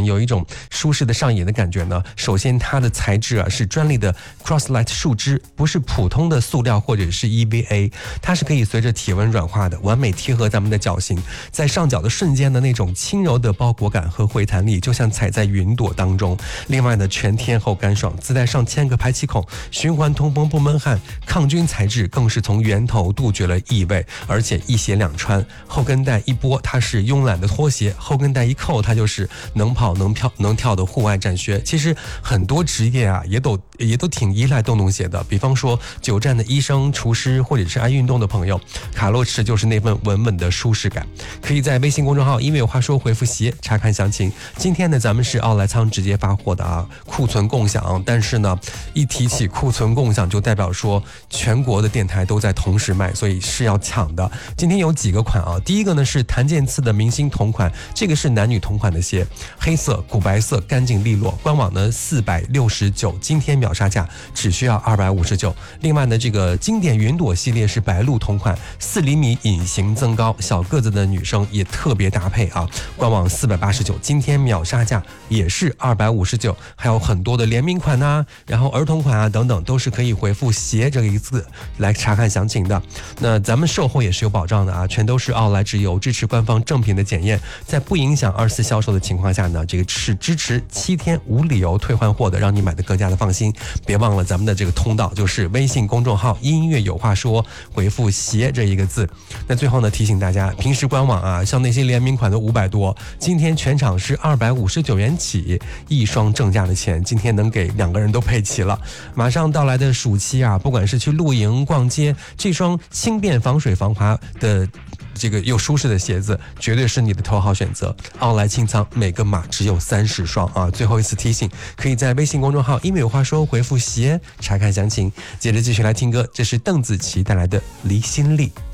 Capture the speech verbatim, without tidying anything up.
人有一种舒适的上瘾的感觉呢？首先它的材质啊是专利的 Croslite 树脂，不是普通的塑料或者是 E V A， 它是可以随着体温软化的，完美贴合咱们的脚型，在上脚的瞬间的那种轻柔的包裹感和回弹力，就像踩在云朵当中。另外呢，全天候干爽，自带上千个排气孔，循环通风不闷汗，抗菌材质更是从源头杜绝了异味，而且一鞋两穿。后跟带一拨，它是慵懒的拖鞋；后跟带一扣，它就是能跑能跳能跳的户外战靴。其实很多职业啊，也都也都挺依赖洞洞鞋的，比方说久站的医生、厨师，或者是爱运动的朋友，卡洛驰就是那份稳稳的舒适感。可以在微信公众号“因为有话说”回复鞋查看详情。今天呢，咱们是奥莱仓直接发货的啊，库存共享。但是呢，一提起库存共享，就代表说全国的电台都在同时卖，所以是要抢的。今天有几个款啊，第一个呢是谭健次的明星同款，这个是男女同款的鞋，黑色、古白色，干净利落。官网呢四百六十九，今天秒杀价只需要二百五十九。另外呢，这个经典云朵系列是白鹿同款，四厘米隐形增高，小个子的女生也特别搭配啊。官网四百八十九，今天秒杀价也是二百五十九。还有很多的联名款啊，然后儿童款啊等等，都是可以回复鞋这个一个字来查看详情的。那咱们售后也是有保障的啊，全都是奥莱直邮，支持官方正品的检验，在不影响二次销售的情况下呢，这个是支持七天无理由退换货的，让你买的更加的放心。别忘了咱们的这个通道就是微信公众号音乐有话说，回复鞋这一个字。那最后呢，提醒大家，平时官网啊，像那些联名款的五百多，今天全场是二百五十九元起，一双正价的钱，今天能给两个人都配齐了。马上到来的暑期啊，不管是去露营、逛街，这双轻便、防水、防滑的这个又舒适的鞋子，绝对是你的头号选择。奥莱清仓，每个码只有三十双啊！最后一次提醒，可以在微信公众号“因为有话说”回复鞋查看详情。接着继续来听歌，这是邓紫棋带来的《离心力》。